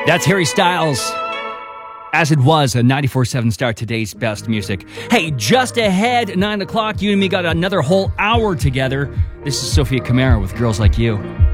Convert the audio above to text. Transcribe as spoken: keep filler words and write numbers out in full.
That's Harry Styles. As it was a ninety-four seven Star, today's best music. Hey, just ahead, nine o'clock, you and me got another whole hour together. This is Sophia Kamara with Girls Like You.